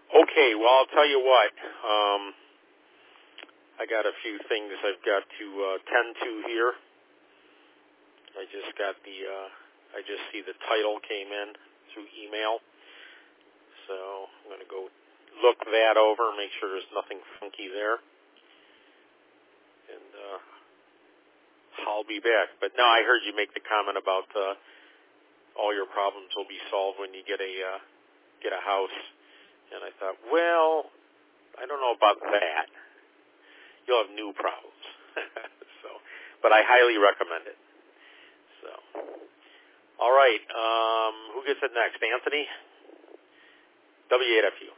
Okay, well, I'll tell you what. I got a few things I've got to tend to here. I just got I just see the title came in through email. So I'm going to go look that over, make sure there's nothing funky there. And I'll be back. But no, I heard you make the comment about all your problems will be solved when you get a house. And I thought, well, I don't know about that. You'll have new problems. But I highly recommend it. So, all right. Who gets it next? Anthony? W8FU.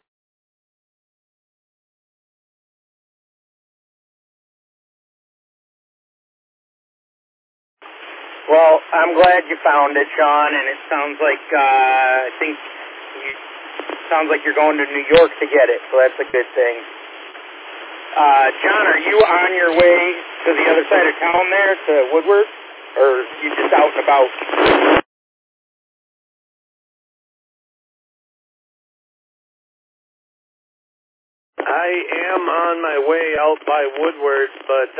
Well, I'm glad you found it, Sean, and it sounds like sounds like you're going to New York to get it, so that's a good thing. John, are you on your way to the other side of town there, to Woodward, or you just out and about? I am on my way out by Woodward, but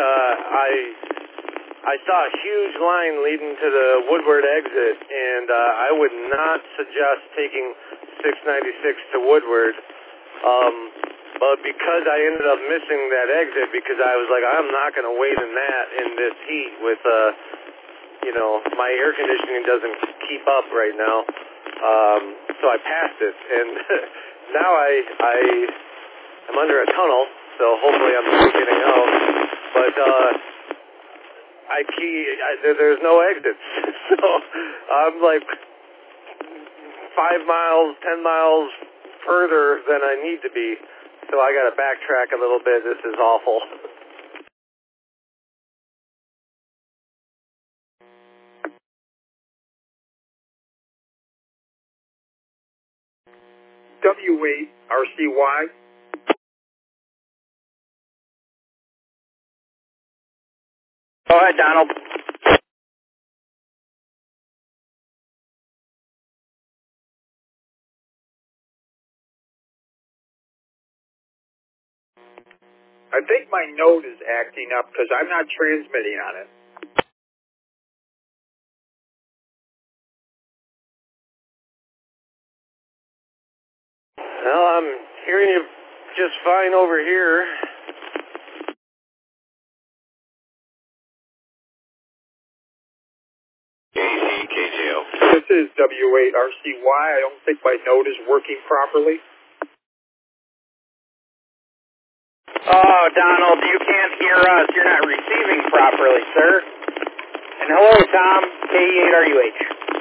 I saw a huge line leading to the Woodward exit, and I would not suggest taking 696 to Woodward. But because I ended up missing that exit, because I was like, I'm not going to wait in this heat with, my air conditioning doesn't keep up right now. So I passed it, and now I'm under a tunnel, so hopefully I'm not getting out. But there's no exits, so I'm like 5 miles, 10 miles further than I need to be. So I got to backtrack a little bit. This is awful. W8RCY. Go ahead, Donald. I think my node is acting up because I'm not transmitting on it. Well, I'm hearing you just fine over here. KTO. This is W8RCY. I don't think my node is working properly. Oh, Donald, you can't hear us. You're not receiving properly, sir. And hello, Tom, K8RUH.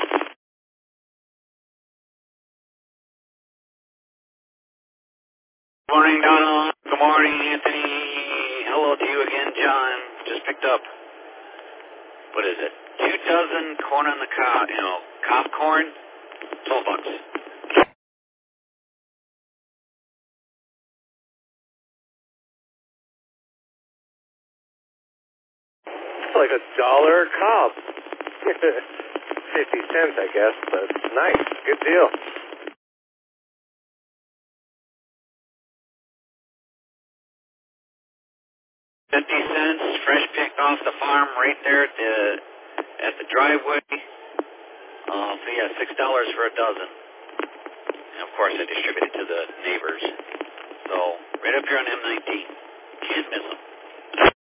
Good morning, Donald. Good morning, Anthony. Hello to you again, John. Just picked up, what is it? 2 dozen corn on the cob, cob corn, $12. It's like $1 a cob. 50 cents, I guess, but nice. Good deal. $0.50, fresh picked off the farm right there at the driveway. So yeah, $6 for a dozen. And of course, I distribute it to the neighbors. So right up here on M19.